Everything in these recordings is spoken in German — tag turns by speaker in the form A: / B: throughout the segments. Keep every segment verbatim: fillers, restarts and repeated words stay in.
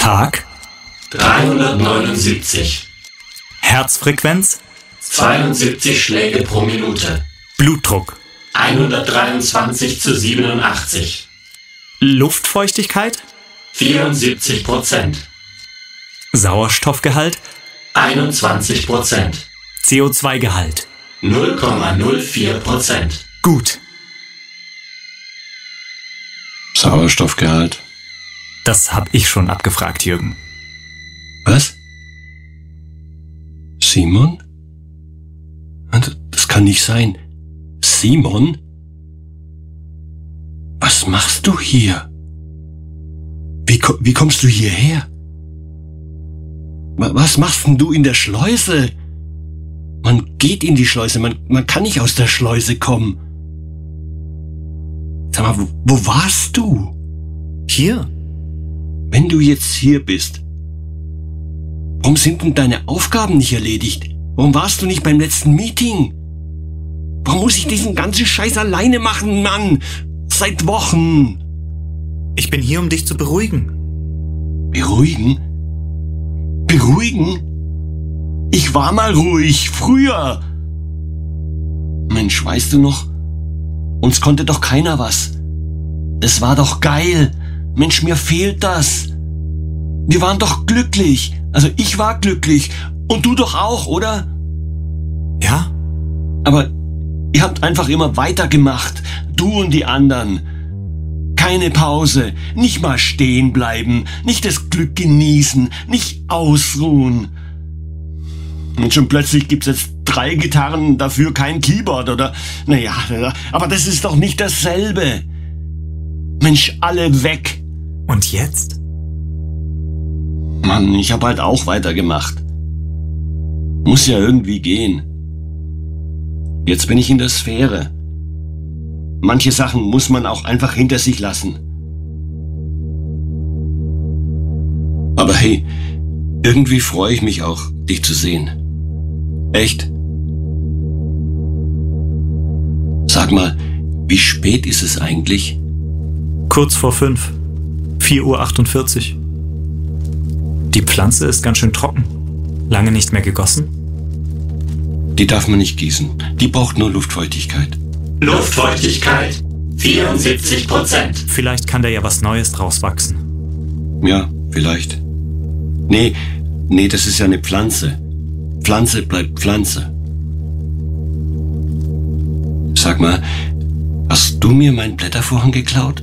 A: Tag
B: dreihundertneunundsiebzig.
A: Herzfrequenz
B: zweiundsiebzig Schläge pro Minute.
A: Blutdruck
B: hundertdreiundzwanzig zu siebenundachtzig.
A: Luftfeuchtigkeit
B: vierundsiebzig Prozent.
A: Sauerstoffgehalt
B: einundzwanzig Prozent.
A: C O zwei Gehalt
B: null Komma null vier Prozent.
A: Gut.
C: Sauerstoffgehalt.
A: Das hab ich schon abgefragt, Jürgen.
C: Was? Simon? Das kann nicht sein. Simon? Was machst du hier? Wie, wie kommst du hierher? Was machst denn du in der Schleuse? Man geht in die Schleuse, man, man kann nicht aus der Schleuse kommen. Sag mal, wo, wo warst du?
A: Hier?
C: Wenn du jetzt hier bist, warum sind denn deine Aufgaben nicht erledigt? Warum warst du nicht beim letzten Meeting? Warum muss ich diesen ganzen Scheiß alleine machen, Mann? Seit Wochen.
A: Ich bin hier, um dich zu beruhigen.
C: Beruhigen? Beruhigen? Ich war mal ruhig, früher. Mensch, weißt du noch? Uns konnte doch keiner was. Das war doch geil. Mensch, mir fehlt das. Wir waren doch glücklich. Also ich war glücklich. Und du doch auch, oder?
A: Ja?
C: Aber ihr habt einfach immer weitergemacht. Du und die anderen. Keine Pause. Nicht mal stehen bleiben. Nicht das Glück genießen. Nicht ausruhen. Und schon plötzlich gibt's jetzt drei Gitarren, dafür kein Keyboard, oder? Naja, aber das ist doch nicht dasselbe. Mensch, alle weg.
A: Und jetzt?
C: Mann, ich hab halt auch weitergemacht. Muss ja irgendwie gehen. Jetzt bin ich in der Sphäre. Manche Sachen muss man auch einfach hinter sich lassen. Aber hey, irgendwie freue ich mich auch, dich zu sehen. Echt? Sag mal, wie spät ist es eigentlich?
A: Kurz vor fünf. vier Uhr achtundvierzig. Die Pflanze ist ganz schön trocken. Lange nicht mehr gegossen?
C: Die darf man nicht gießen. Die braucht nur Luftfeuchtigkeit.
B: Luftfeuchtigkeit vierundsiebzig Prozent.
A: Vielleicht kann da ja was Neues draus wachsen.
C: Ja, vielleicht. Nee, nee, das ist ja eine Pflanze. Pflanze bleibt Pflanze. Sag mal, hast du mir meinen Blättervorhang geklaut?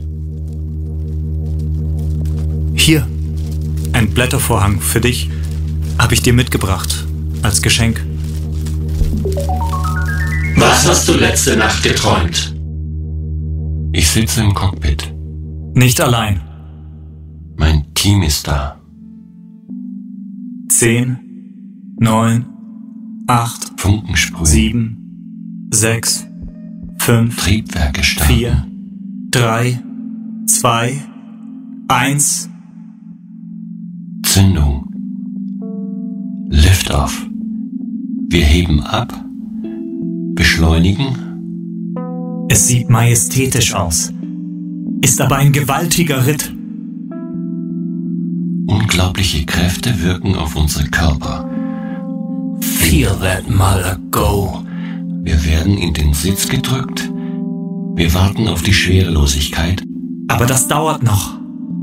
A: Hier, ein Blättervorhang für dich, habe ich dir mitgebracht, als Geschenk.
B: Was hast du letzte Nacht geträumt?
C: Ich sitze im Cockpit.
A: Nicht allein.
C: Mein Team ist da.
A: Zehn, neun, acht,
C: Funkensprühe.
A: sieben, sechs, fünf,
C: Triebwerke starten.
A: vier, drei, zwei, eins.
C: Zündung. Liftoff. Wir heben ab. Beschleunigen.
A: Es sieht majestätisch aus, ist aber ein gewaltiger Ritt.
C: Unglaubliche Kräfte wirken auf unsere Körper.
A: Feel that mother go.
C: Wir werden in den Sitz gedrückt. Wir warten auf die Schwerelosigkeit.
A: Aber das dauert noch.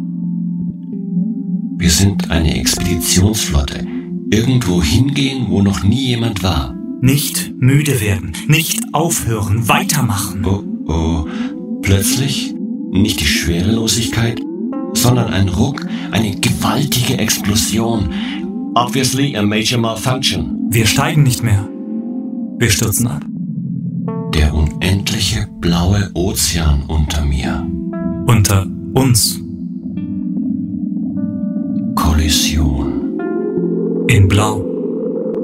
C: Wir sind eine Expeditionsflotte. Irgendwo hingehen, wo noch nie jemand war.
A: Nicht müde werden, nicht aufhören, weitermachen.
C: Oh, oh. Plötzlich nicht die Schwerelosigkeit, sondern ein Ruck, eine gewaltige Explosion. Obviously a major malfunction.
A: Wir steigen nicht mehr. Wir stürzen ab.
C: Der unendliche blaue Ozean unter mir.
A: Unter uns.
C: Kollision.
A: In Blau.